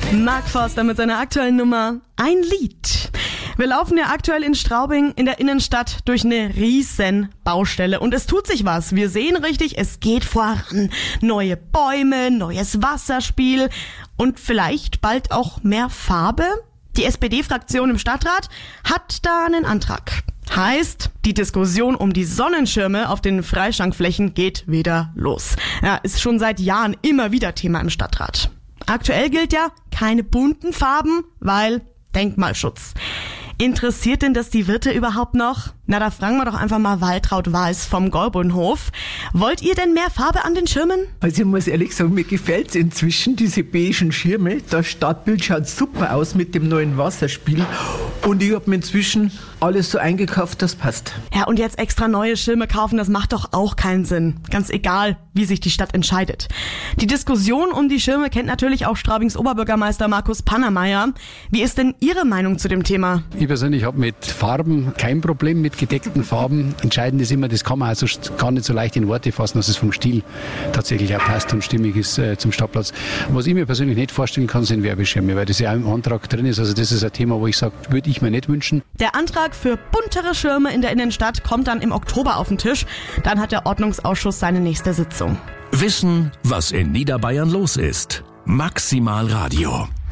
Mark Forster mit seiner aktuellen Nummer Ein Lied. Wir laufen ja aktuell in Straubing in der Innenstadt durch eine riesen Baustelle und es tut sich was. Wir sehen richtig, es geht voran. Neue Bäume, neues Wasserspiel und vielleicht bald auch mehr Farbe. Die SPD-Fraktion im Stadtrat hat da einen Antrag. Heißt, die Diskussion um die Sonnenschirme auf den Freistandflächen geht wieder los. Ja, ist schon seit Jahren immer wieder Thema im Stadtrat. Aktuell gilt ja, keine bunten Farben, weil Denkmalschutz. Interessiert denn das die Wirte überhaupt noch? Na, da fragen wir doch einfach mal Waltraud Weiß vom Gorbunhof. Wollt ihr denn mehr Farbe an den Schirmen? Also ich muss ehrlich sagen, mir gefällt's inzwischen, diese beigen Schirme. Das Stadtbild schaut super aus mit dem neuen Wasserspiel. Und ich habe mir inzwischen alles so eingekauft, das passt. Ja, und jetzt extra neue Schirme kaufen, das macht doch auch keinen Sinn. Ganz egal, wie sich die Stadt entscheidet. Die Diskussion um die Schirme kennt natürlich auch Straubings Oberbürgermeister Markus Pannermeier. Wie ist denn Ihre Meinung zu dem Thema? Ich persönlich habe mit Farben kein Problem, mit gedeckten Farben. Entscheidend ist immer, das kann man also gar nicht so leicht in Worte fassen, dass es vom Stil tatsächlich auch passt und stimmig ist zum Stadtplatz. Was ich mir persönlich nicht vorstellen kann, sind Werbeschirme, weil das ja auch im Antrag drin ist. Also das ist ein Thema, wo ich sage, würde ich mir nicht wünschen. Der Antrag für buntere Schirme in der Innenstadt kommt dann im Oktober auf den Tisch. Dann hat der Ordnungsausschuss seine nächste Sitzung. Wissen, was in Niederbayern los ist. Maximal Radio.